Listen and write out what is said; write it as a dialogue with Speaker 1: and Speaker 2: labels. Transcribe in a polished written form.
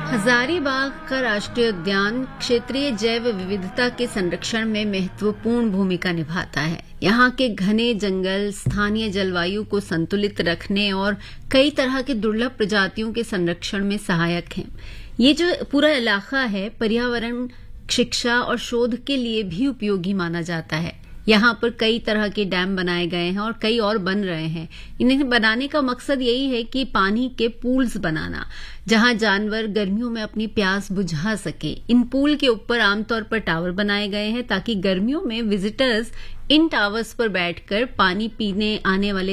Speaker 1: हजारीबाग का राष्ट्रीय उद्यान क्षेत्रीय जैव विविधता के संरक्षण में महत्वपूर्ण भूमिका निभाता है। यहाँ के घने जंगल स्थानीय जलवायु को संतुलित रखने और कई तरह के दुर्लभ प्रजातियों के संरक्षण में सहायक हैं। ये जो पूरा इलाका है पर्यावरण शिक्षा और शोध के लिए भी उपयोगी माना जाता है। यहाँ पर कई तरह के डैम बनाए गए हैं और कई और बन रहे हैं। इन्हें बनाने का मकसद यही है कि पानी के पूल्स बनाना, जहाँ जानवर गर्मियों में अपनी प्यास बुझा सके। इन पूल के ऊपर आमतौर पर टावर बनाए गए हैं ताकि गर्मियों में विजिटर्स इन टावर्स पर बैठकर पानी पीने आने वाले